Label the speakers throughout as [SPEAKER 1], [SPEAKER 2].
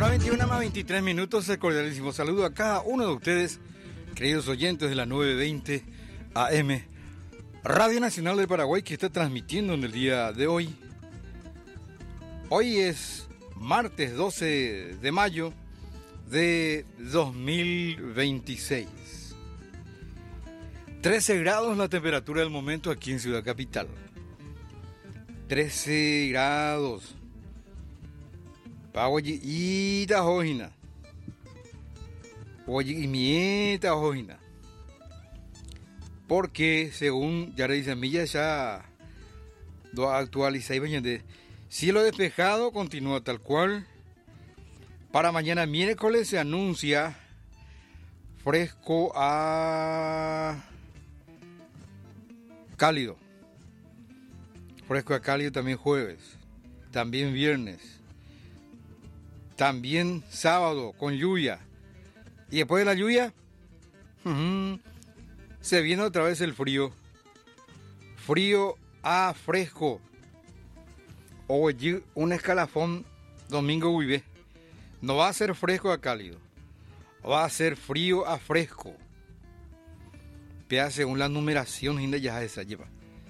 [SPEAKER 1] 21:23, el cordialísimo saludo a cada uno de ustedes, queridos oyentes de la 920 AM, Radio Nacional del Paraguay, que está transmitiendo en el día de hoy. Hoy es martes 12 de mayo de 2026. 13 grados la temperatura del momento aquí en Ciudad Capital. 13 grados. Oye, ita hojina. Oye, y mieta hojina. Porque según ya le dice Milla, ya lo actualiza y de cielo despejado, continúa tal cual. Para mañana miércoles se anuncia fresco a cálido. Fresco a cálido también jueves, también viernes. También sábado con lluvia. Y después de la lluvia, se viene otra vez el frío. Frío a fresco. O un escalafón domingo vive. No va a ser fresco a cálido. Va a ser frío a fresco. Pero según la numeración, ya esa lleva.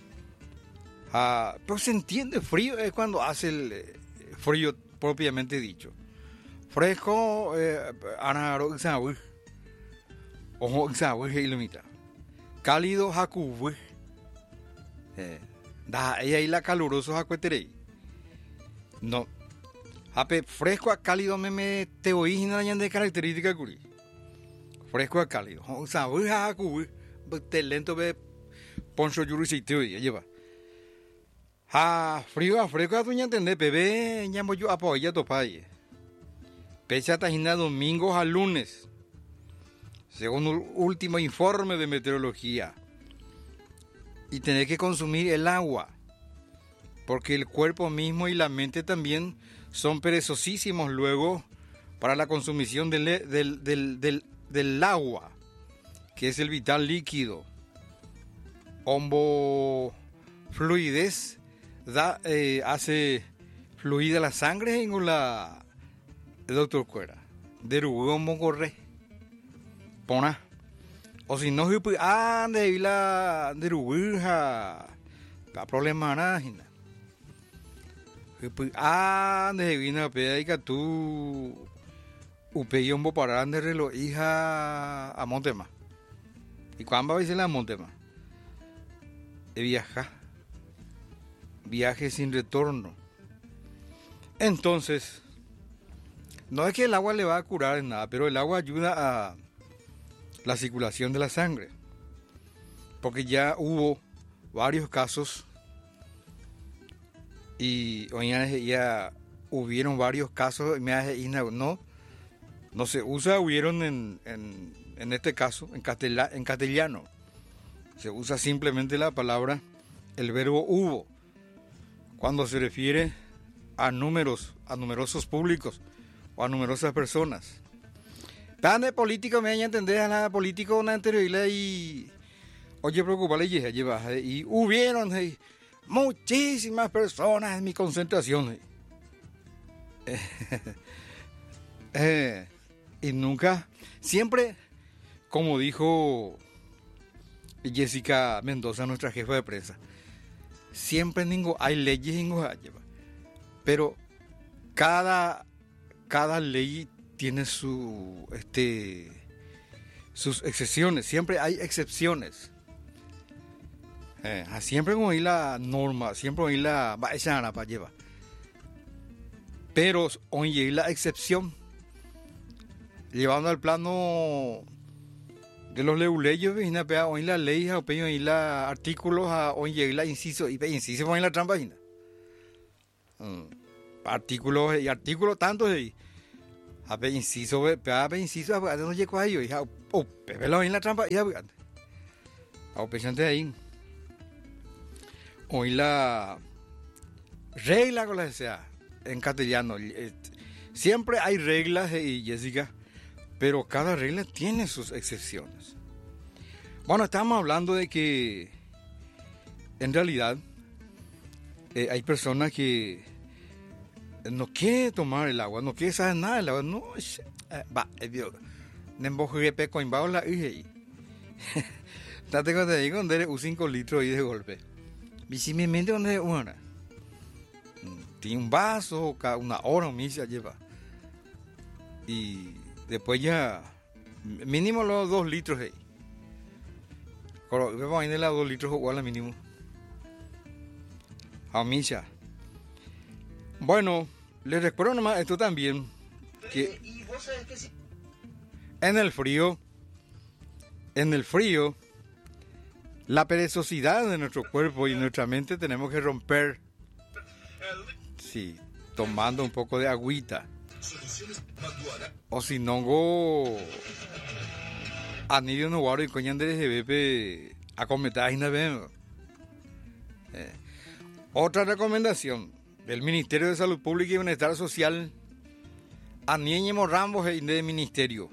[SPEAKER 1] Pero se entiende, frío es cuando hace el frío propiamente dicho. Fresco, anaro xawi, ojo xawi ilumita. Cálido hakuwi, da ahí la caluroso hakueterei. No, ape fresco a cálido me te oí na de característica curi. Fresco a cálido, xawi hakuwi, te lento be poncho yuri sitio y lleva. Frío a fresco a tu entender, bebé, llamo yo apoya tu país. Fecha tajina domingos a lunes, según el último informe de meteorología. Y tener que consumir el agua, porque el cuerpo mismo y la mente también son perezosísimos luego para la consumición del agua, que es el vital líquido. Fluidez hace fluida la sangre en la... El doctor Cuera, de Rubén corre, pona, o si no, de la de Rubén, la problema nada, de vina peda y que tú, upeyón parán de reloj, hija a Montema, y cuándo va a decirle a Montema, de viaje sin retorno, entonces. No es que el agua le va a curar en nada, pero el agua ayuda a la circulación de la sangre. Porque ya hubo varios casos y hoy ya hubieron varios casos, no se usa, hubieron en este caso, en castellano. Se usa simplemente la palabra, el verbo hubo, cuando se refiere a numerosos públicos, o a numerosas personas. Tan de político me hay a entender a nada político una anterioridad y oye preocuparle y hubieron muchísimas personas en mi concentración y nunca, siempre, como dijo Jessica Mendoza, nuestra jefa de prensa, siempre hay leyes pero cada ley tiene sus excepciones, siempre hay excepciones. Siempre como hay la norma, siempre hay la baixana para llevar. Pero hoy hay la excepción, llevando al plano de los leyes, hoy la ley, hoy la artículos, hoy hay la inciso, y inciso hoy la trampa. Artículos y artículos tantos y a ver inciso no llegó a ello y pero en la trampa y a pesante ahí hoy la regla con la sea en castellano siempre hay reglas y Jessica, pero cada regla tiene sus excepciones. Bueno, estamos hablando de que en realidad hay personas que no quiere tomar el agua, no quiere saber nada del agua. No, va, Dios. Nemboje peco en baula y Tate cuando te digo, donde un 5 litros y de golpe. Visimemente donde es una. Tiene un vaso, cada una hora o misa lleva. Y después ya, mínimo los 2 litros ahí. Vamos a ir a los 2 litros igual al mínimo. A misa. Bueno, les recuerdo nomás esto también. Que en el frío, la perezosidad de nuestro cuerpo y nuestra mente tenemos que romper. Sí, tomando un poco de agüita. O si no, anillo no guardo y coñan de GBP a comentar y nada. Otra recomendación del Ministerio de Salud Pública y Bienestar Social, anillo rambos de ministerio.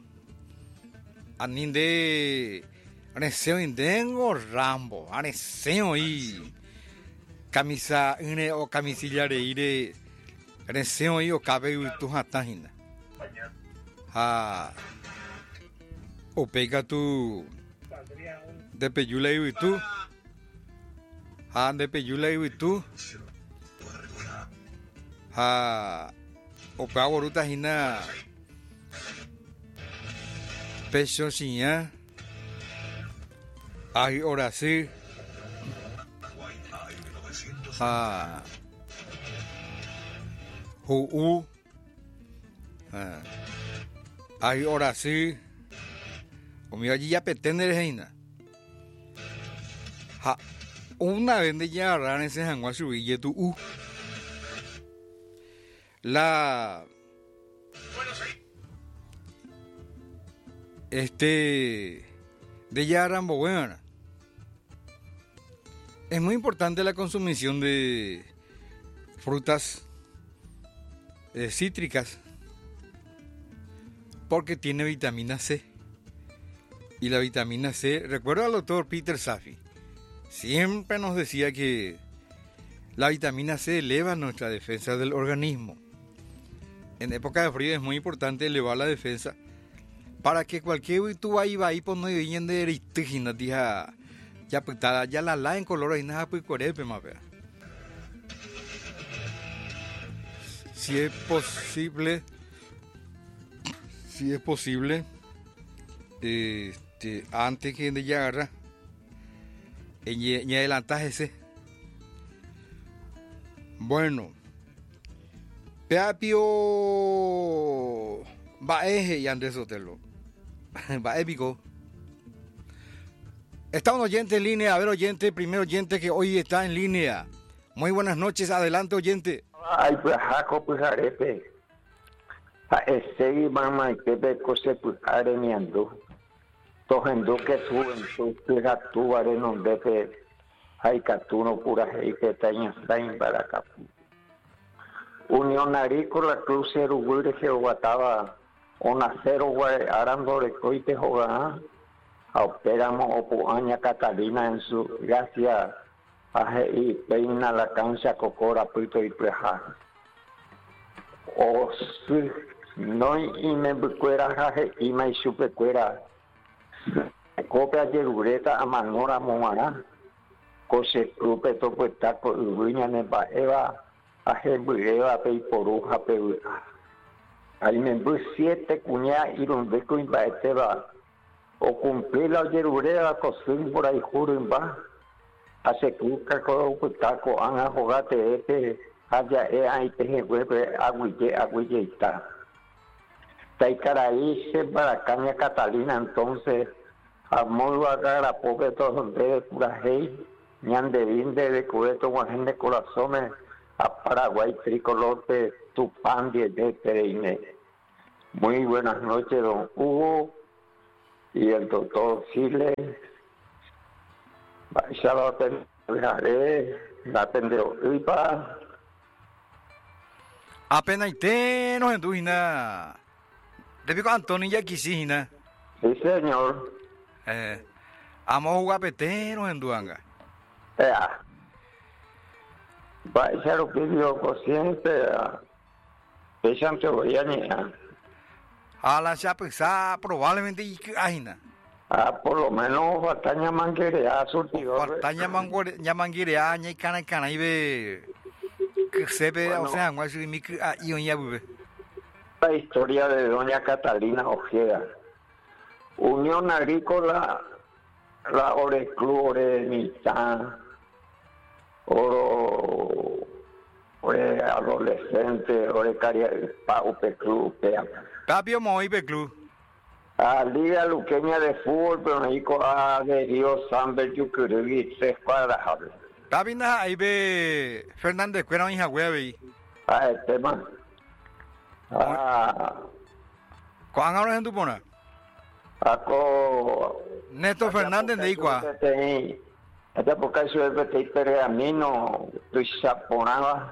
[SPEAKER 1] Aninde aneseo intengo rambo, aneseo y camisa o camisilla de ire aneseo y o cabello tu hatahina. O pega tu de peyula y tú. De peyula y tú. O pega boruta hina pecho sinya. Ahora sí. Ahora sí. O mi allí ya pretende reina. Una vez de ya agarrar ese jangua subille tu la de ya rambo buena. Es muy importante la consumición de frutas cítricas porque tiene vitamina C. Y la vitamina C, recuerdo al doctor Peter Safi, siempre nos decía que la vitamina C eleva nuestra defensa del organismo. En época de frío es muy importante elevar la defensa para que cualquier tú ahí va ahí pues no vienen de eristigina tía ya putada ya la en color ahí nada pues corepe más vea. Si es posible antes que de ya agarra y adelantas ese. Bueno, Peapio va eje y Andrés Sotelo va épico. Está un oyente en línea, a ver oyente, primer oyente que hoy está en línea. Muy buenas noches, adelante oyente.
[SPEAKER 2] Ay, pues jaco pues arepe. A ese mamá y pepe cose pues areniando. Tojendo que suben tu pega tu arenon de pe. Ay catuno pura y que taña sain para acá. Unión Agrícola Crucero Wilde que guataba una cero arando de coite joga. Operamos opo aña Catalina en su gracia y peina la cancha cocora pito y preja. O si no y me bucuera jaje y me supe cuera. Copia de rureta a manora momara. Cose rupe topo taco uruña neba eva aje bueva pe poruja pe. Ahí me bu 7 cuña y donde coimba eteba. O cumplir la yerurea cocin por ahí jurimba hace cuca con taco anga jogate haya ahí te hueve aguille está Taicaraí se para caña Catalina entonces a modo agarra pobre todo donde pura hey ñande vinde de cueto guajen de corazones a Paraguay tricolor de Tupandi de Pereine. Muy buenas noches don Hugo y el doctor Chile, ya lo dejaré, la tendré IPA.
[SPEAKER 1] Apenas tenos en tu hina. Debico Antonio ya quisina.
[SPEAKER 2] Sí, señor.
[SPEAKER 1] Amo jugar petenos en Duanga.
[SPEAKER 2] Va a ser lo que yo consciente. pesan te voy a ñear.
[SPEAKER 1] A la chapesa probablemente y que ajina.
[SPEAKER 2] Por lo menos Bataña Manguerea, surtidor.
[SPEAKER 1] Partaña manguirea ña cana y ve que se ve o sea, no es mi y oña bube.
[SPEAKER 2] La historia de doña Catalina Ojeda. Unión Agrícola, la Oreclub, Orenitán, Ore Adolescente, Ore Upe Club,
[SPEAKER 1] Tapio Moipe Club.
[SPEAKER 2] A Liga Luqueña de Fútbol, pero México adherió Samber Yucurugi, 3 cuadras.
[SPEAKER 1] Tapina ahí ve Fernández Cuera hija hueve.
[SPEAKER 2] El tema.
[SPEAKER 1] ¿Cuándo ahora en tu pona? Néstor Fernández de Icua.
[SPEAKER 2] Esta época eso es de pergamino, tu chaponaba.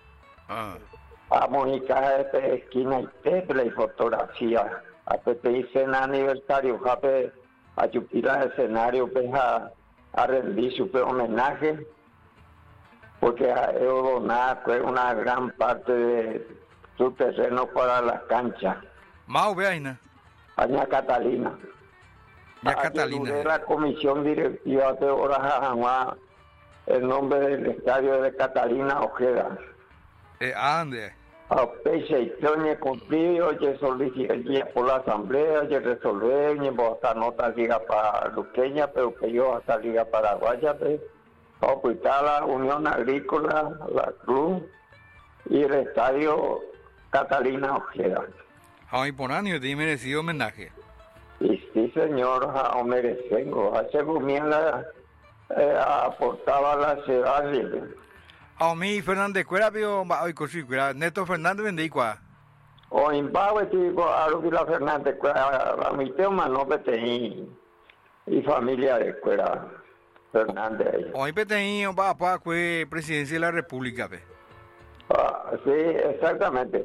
[SPEAKER 2] A Mónica de esquina y teple y fotografía. A PPI cena aniversario, jape a Chupila escenario, pues a rendir su homenaje, porque a Eudona fue una gran parte de su terreno para la cancha.
[SPEAKER 1] Mau Beaina.
[SPEAKER 2] Doña Catalina.
[SPEAKER 1] Ya Catalina.
[SPEAKER 2] De la comisión directiva de Orajajamá, el nombre del estadio de Catalina Ojeda.
[SPEAKER 1] ¿Ande?
[SPEAKER 2] A Peche y cumplido, que solicité por la asamblea, que resolver, y hasta nota liga para Luqueña, pero que yo hasta liga paraguaya, pues la Unión Agrícola, la Cruz y el estadio Catalina Ojeda.
[SPEAKER 1] A Imponáneo te merecido homenaje.
[SPEAKER 2] Y sí, señor, merecengo. Hace comida aportaba la ciudad libre.
[SPEAKER 1] A mí Fernández Cuera vio hoy cosí Cuera, Néstor Fernández vende Icua.
[SPEAKER 2] O en Pau tipo a la Fernández Cuera, a mi tema no peteí y familia de Cuera Fernández.
[SPEAKER 1] Hoy peteí papá fue presidencia de la República, ve.
[SPEAKER 2] Sí, exactamente.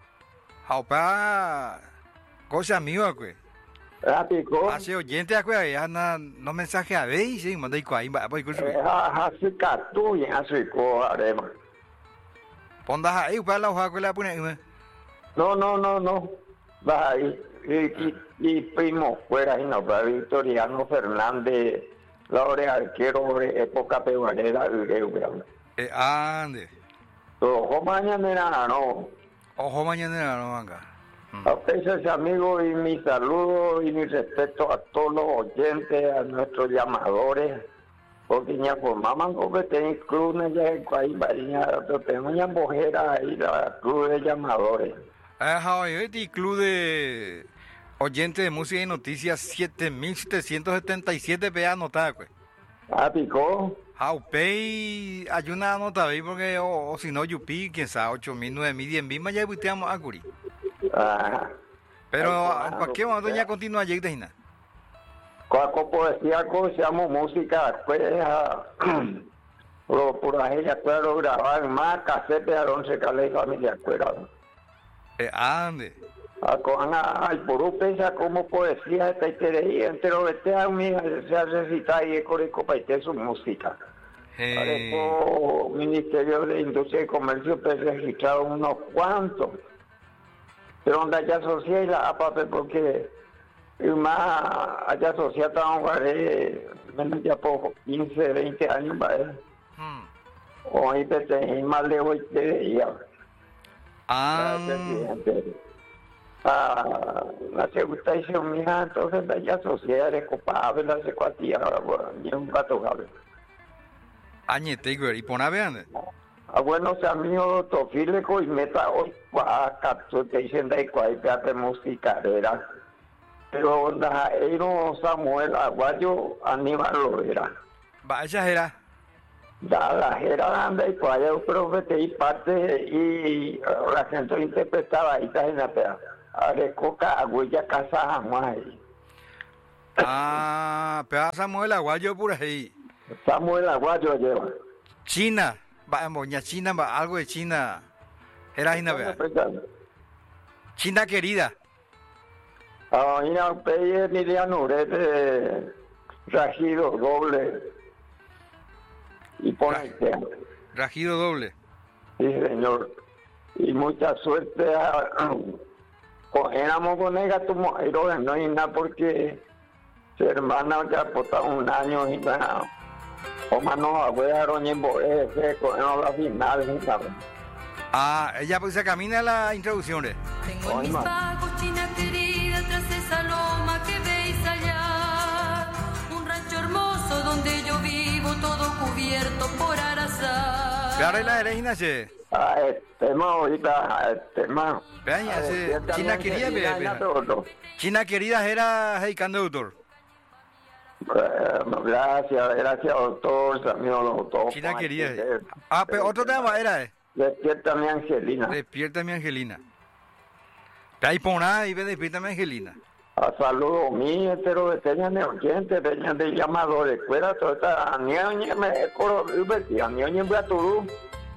[SPEAKER 1] Aupa cosa amiga, pues.
[SPEAKER 2] Pico.
[SPEAKER 1] Hace oyente a ya no mensaje a ver y sí, manda Icua ahí va pues cosí.
[SPEAKER 2] Hace catu y hace co arema.
[SPEAKER 1] Ponda ahí para la hoja que la pone.
[SPEAKER 2] No. Va ahí. Y primo fuera y no, para Victoriano Fernández, la arquero de época peruanera,
[SPEAKER 1] Ande.
[SPEAKER 2] Ojo mañana no.
[SPEAKER 1] Ojo mañana no venga.
[SPEAKER 2] A ustedes amigos y mi saludo y mi respeto a todos los oyentes, a nuestros llamadores, porque ya formaban competencia club ya en Cuaybaña, pero tenemos ya bojera ahí, la club de llamadores.
[SPEAKER 1] El club de oyentes de música y noticias 7777 vea anotada, pues.
[SPEAKER 2] Picó.
[SPEAKER 1] Pay hay una nota ahí porque o si no Yupi, quién sabe, 8.000, 9.000, 10.000 más ya buiteamos a Curi. Pero en cualquier momento ya continúa Jake de
[SPEAKER 2] Cuaco poesía seamos música, pues por ahí ya puedo grabar más casetes a donde se cale familia fuera.
[SPEAKER 1] Ande.
[SPEAKER 2] Al puro pesa como poesía esta y entero vete a mí se recita y copa y su música. El Ministerio de Industria y Comercio pues registrado unos cuantos. Pero donde haya social la APAP porque más haya asociado menos ya por 15, 20 años ¿vale? Hoy te más de hoy te veía. La segunda mía, entonces ya sociedad de copable, la secuatía, y un gato gable.
[SPEAKER 1] Añete, y pona vean.
[SPEAKER 2] Buenos amigos, Tofíleco y Meta hoy, capto, te dicen de cuál te música, ¿verdad? Pero no Samuel Aguayo, Aníbal Lovera.
[SPEAKER 1] Vaya, era.
[SPEAKER 2] La era anda y cuál yo profete y parte y la gente interpretaba ahí está en la pea. Arecoca, Agüilla, Casa, Amay.
[SPEAKER 1] Pero Samuel Aguayo por ahí.
[SPEAKER 2] Samuel Aguayo lleva.
[SPEAKER 1] China, China, algo de China. Era China, China querida.
[SPEAKER 2] Mira, Peye Emiliano Urete, Rajido Doble. Y pone
[SPEAKER 1] Rajido Doble.
[SPEAKER 2] Sí, señor. y mucha suerte. Éramos con ella, no hay nada porque su hermana ya por un año y ya, o más no, abuelaron en Boese, con la final, ¿sabes?
[SPEAKER 1] Ella pues se camina la introducción.
[SPEAKER 3] Tengo en mis pagos, China querida, tras esa loma que veis allá, un rancho hermoso donde yo vivo, todo cubierto por arazá.
[SPEAKER 1] Claro, la eres che.
[SPEAKER 2] Tema ahorita, tema.
[SPEAKER 1] Vean, China querida, China querida era Heikando Doctor.
[SPEAKER 2] Gracias, doctor, también doctor.
[SPEAKER 1] China querida. Pero otro tema era,
[SPEAKER 2] Despierta mi Angelina.
[SPEAKER 1] Despierta mi Angelina. Ahí poná y ve despierta mi Angelina.
[SPEAKER 2] Saludos míos, pero de tenían de oyentes, tenían de llamadores, fuera toda esta niña me coro, niña en Baturu.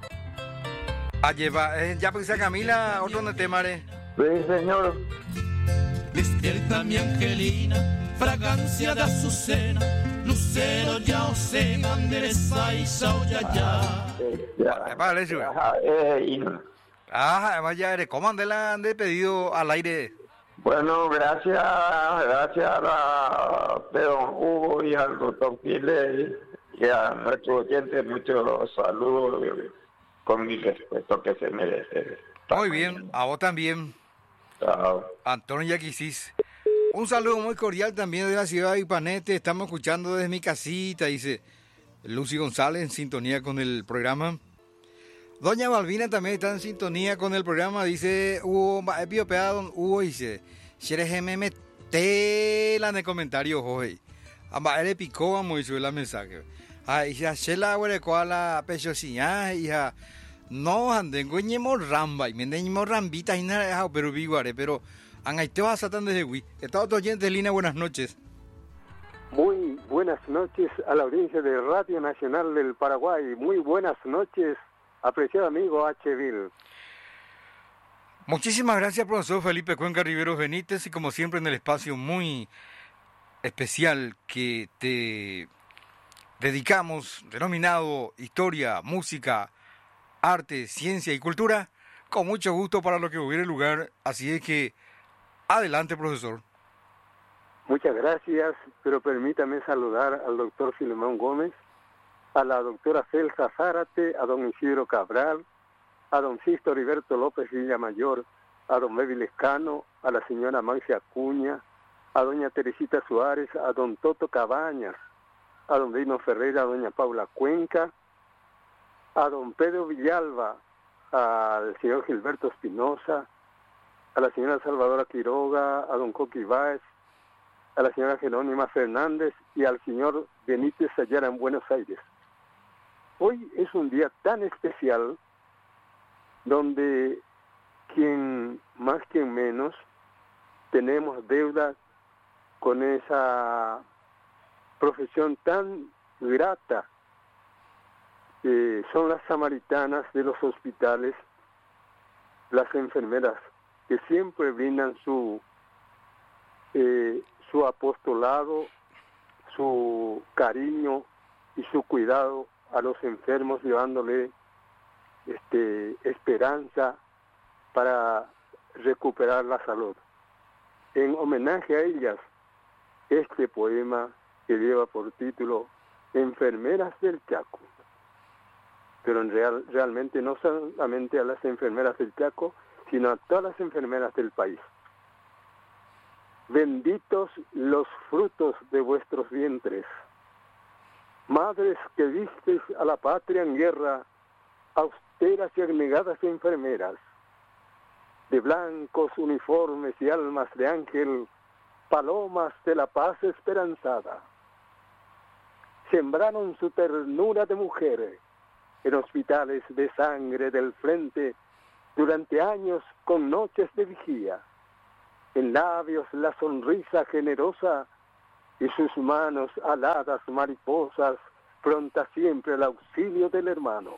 [SPEAKER 1] Lleva, ya pues a Camila, otro tema,
[SPEAKER 2] Sí, señor.
[SPEAKER 4] Despierta mi Angelina, fragancia de azucena, lucero ya osena, endereza y ya.
[SPEAKER 1] Vale, eso. Además ya eres, ¿cómo han de pedido al aire?
[SPEAKER 2] Bueno, gracias a Pedro Hugo y al doctor Pile y a nuestro oyente, muchos saludos con mi respeto que se merece.
[SPEAKER 1] Muy bien, a vos también.
[SPEAKER 2] Chao.
[SPEAKER 1] Antonio Yaquisís. Un saludo muy cordial también de la ciudad de Ipanete. Estamos escuchando desde mi casita, dice Lucy González, en sintonía con el programa. Doña Balbina también está en sintonía con el programa, dice Hugo, don Hugo, dice, Xerejeme tela en el comentario hoy. Amba le picó, vamos a subir la mensaje. Hija, Shela, la pechosiña, hija, no anden, güeñemos ramba, y me deñemos rambita, y nada, pero viguare, pero angaiteo a Satán desde Hui. Está otro oyente, Lina, buenas noches.
[SPEAKER 5] Muy buenas noches a la audiencia de Radio Nacional del Paraguay. Muy buenas noches, apreciado amigo H.
[SPEAKER 1] Muchísimas gracias, profesor Felipe Cuenca Riveros Benítez, y como siempre en el espacio muy especial que te dedicamos, denominado Historia, Música, Arte, Ciencia y Cultura, con mucho gusto para lo que hubiera lugar. Así es que, adelante, profesor.
[SPEAKER 5] Muchas gracias, pero permítame saludar al doctor Filemón Gómez, a la doctora Celsa Zárate, a don Isidro Cabral, a don Sisto Heriberto López Villamayor, a don Bebi Lescano, a la señora Maxia Acuña, a doña Teresita Suárez, a don Toto Cabañas, a don Dino Ferreira, a doña Paula Cuenca, a don Pedro Villalba, al señor Gilberto Espinosa, a la señora Salvadora Quiroga, a don Coqui Báez, a la señora Jerónima Fernández y al señor Benítez Ayala en Buenos Aires. Hoy es un día tan especial donde quien más quien menos tenemos deuda con esa profesión tan grata. Son las samaritanas de los hospitales, las enfermeras que siempre brindan su apostolado, su cariño y su cuidado a los enfermos, llevándole esperanza para recuperar la salud. En homenaje a ellas, este poema que lleva por título Enfermeras del Chaco. Pero realmente no solamente a las enfermeras del Chaco, sino a todas las enfermeras del país. Benditos los frutos de vuestros vientres, madres que visteis a la patria en guerra, austeras y abnegadas enfermeras, de blancos uniformes y almas de ángel, palomas de la paz esperanzada. Sembraron su ternura de mujer en hospitales de sangre del frente durante años con noches de vigía. En labios la sonrisa generosa y sus manos aladas mariposas, prontas siempre al auxilio del hermano.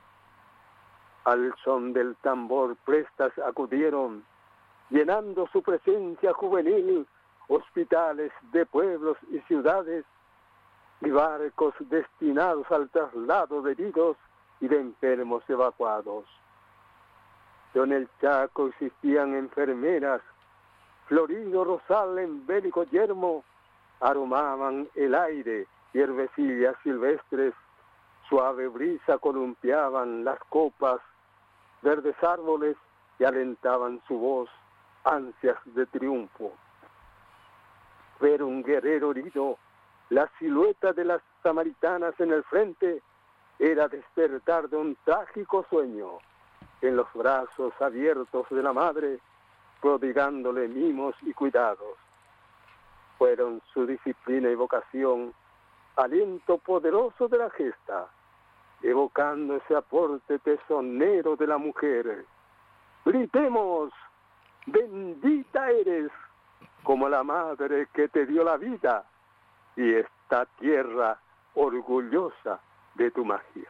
[SPEAKER 5] Al son del tambor prestas acudieron, llenando su presencia juvenil, hospitales de pueblos y ciudades, y barcos destinados al traslado de heridos y de enfermos evacuados. En el Chaco existían enfermeras, Florido, Rosal, en Bélico Yermo, aromaban el aire, hierbecillas silvestres, suave brisa columpiaban las copas, verdes árboles y alentaban su voz, ansias de triunfo. Ver un guerrero herido, la silueta de las samaritanas en el frente, era despertar de un trágico sueño, en los brazos abiertos de la madre, prodigándole mimos y cuidados. Fueron su disciplina y vocación, aliento poderoso de la gesta, evocando ese aporte tesonero de la mujer. Gritemos, bendita eres, como la madre que te dio la vida, y esta tierra orgullosa de tu magia.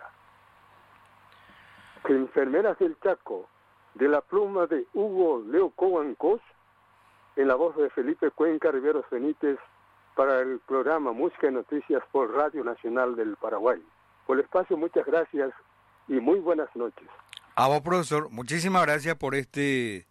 [SPEAKER 5] Enfermeras del Chaco, de la pluma de Hugo Leo Coancos, en la voz de Felipe Cuenca Riveros Benítez, para el programa Música y Noticias por Radio Nacional del Paraguay. Por el espacio, muchas gracias y muy buenas noches.
[SPEAKER 1] A vos, profesor, muchísimas gracias por este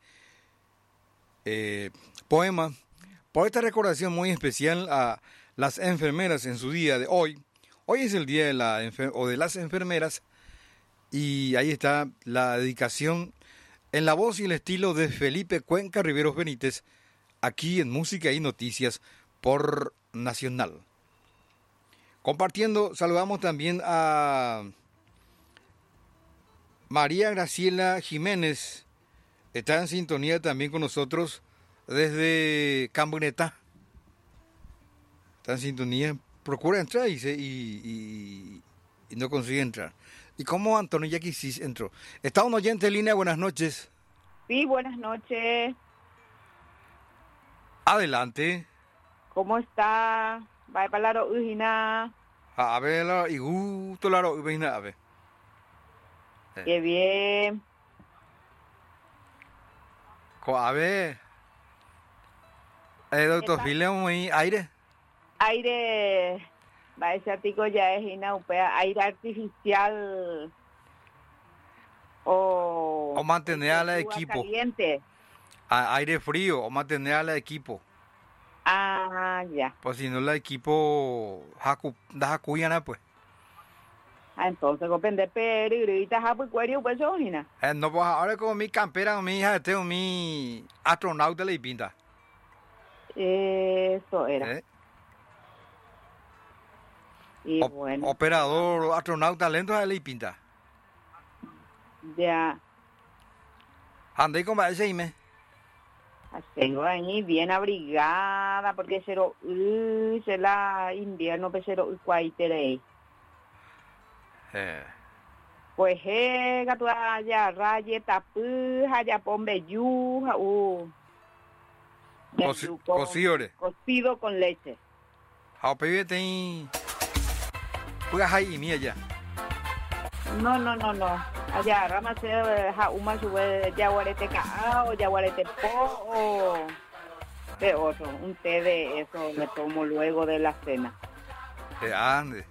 [SPEAKER 1] poema, por esta recordación muy especial a las enfermeras en su día de hoy. Hoy es el día de las enfermeras, y ahí está la dedicación en la voz y el estilo de Felipe Cuenca Riveros Benítez, aquí en Música y Noticias por Nacional. Compartiendo, saludamos también a María Graciela Jiménez, está en sintonía también con nosotros desde Camboneta. Está en sintonía, procura entrar y no consigue entrar. ¿Y cómo Antonio Yaquisis entró? ¿Está un oyente en línea? Buenas noches.
[SPEAKER 6] Sí, buenas noches.
[SPEAKER 1] Adelante.
[SPEAKER 6] ¿Cómo está? Va para la ujina.
[SPEAKER 1] A ver, y gusto la ujina, a ver.
[SPEAKER 6] Qué bien.
[SPEAKER 1] A ver. Doctor Filemo, aire.
[SPEAKER 6] Aire. Va ese artículo ya es inaupea. Aire artificial. O
[SPEAKER 1] mantener al equipo.
[SPEAKER 6] Caliente.
[SPEAKER 1] Aire frío, o mantener al equipo.
[SPEAKER 6] Ah, ya.
[SPEAKER 1] Pues si no, el equipo da cuyana, pues.
[SPEAKER 6] Entonces, depende, pero ahorita ya pues cuero pues ojina.
[SPEAKER 1] No, pues ahora con mi campera, con mi hija, tengo mi astronauta le pinta.
[SPEAKER 6] Eso era. Y bueno.
[SPEAKER 1] Operador, astronauta lento le pinta.
[SPEAKER 6] Ya.
[SPEAKER 1] Andé con ese ime.
[SPEAKER 6] Tengo ahí bien abrigada porque se la invierno pero cuaitere. Pues gato allá raye tapu allá pombe yu cocido con leche.
[SPEAKER 1] How pibe tem puga hay mi allá.
[SPEAKER 6] No. Allá rama se uma sube yaguarete cao, yaguarete po o de otro, un té de eso me tomo luego de la cena.
[SPEAKER 1] Ande.